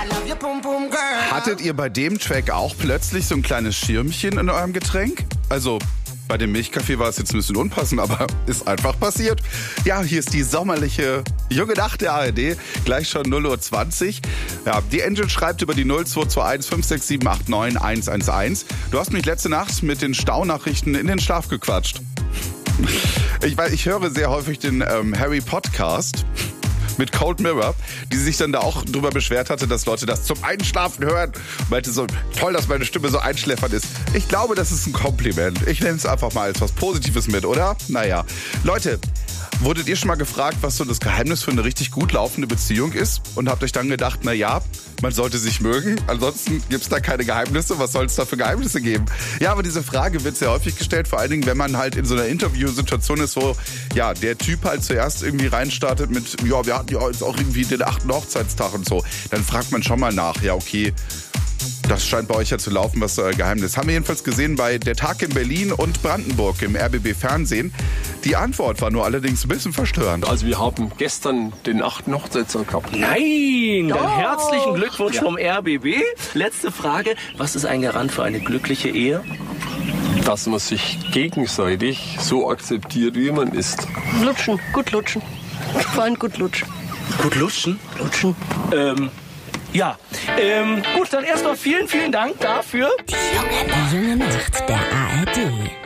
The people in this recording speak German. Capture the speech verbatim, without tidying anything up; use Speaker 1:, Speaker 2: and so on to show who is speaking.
Speaker 1: Hattet ihr bei dem Track auch plötzlich so ein kleines Schirmchen in eurem Getränk? Also bei dem Milchkaffee war es jetzt ein bisschen unpassend, aber ist einfach passiert. Ja, hier ist die sommerliche junge Nacht der A R D. Gleich schon null Uhr zwanzig. Ja, die Angel schreibt über die null zwei zwei eins fünf sechs sieben acht neun eins eins eins. Du hast mich letzte Nacht mit den Staunachrichten in den Schlaf gequatscht. Ich weiß, ich höre sehr häufig den ähm, Harry Podcast mit Cold Mirror, die sich dann da auch drüber beschwert hatte, dass Leute das zum Einschlafen hören. Meinte so, toll, dass meine Stimme so einschläfernd ist. Ich glaube, das ist ein Kompliment. Ich nenne es einfach mal als was Positives mit, oder? Naja. Leute, wurdet ihr schon mal gefragt, was so das Geheimnis für eine richtig gut laufende Beziehung ist? Und habt euch dann gedacht, na ja, man sollte sich mögen. Ansonsten gibt's da keine Geheimnisse. Was soll es da für Geheimnisse geben? Ja, aber diese Frage wird sehr häufig gestellt, vor allen Dingen, wenn man halt in so einer Interviewsituation ist, wo ja der Typ halt zuerst irgendwie reinstartet mit, ja, wir hatten ja jetzt auch irgendwie den achten Hochzeitstag und so. Dann fragt man schon mal nach, ja, okay, das scheint bei euch ja zu laufen, was ist euer Geheimnis? Haben wir jedenfalls gesehen bei Der Tag in Berlin und Brandenburg im R B B Fernsehen. Die Antwort war nur allerdings ein bisschen verstörend.
Speaker 2: Also wir haben gestern den achten Hochzeitstag gehabt.
Speaker 3: Nein, dann
Speaker 2: Oh.
Speaker 3: herzlichen Glückwunsch
Speaker 2: Ja.
Speaker 3: vom R B B. Letzte Frage, was ist ein Garant für eine glückliche Ehe?
Speaker 2: Dass man sich gegenseitig so akzeptiert, wie man ist.
Speaker 4: Lutschen, gut lutschen. Vor allem gut lutschen.
Speaker 3: Gut lutschen?
Speaker 4: Lutschen.
Speaker 3: Ähm, ja. Ähm, gut, dann erstmal vielen, vielen Dank dafür.
Speaker 5: Die junge Nacht der A R D.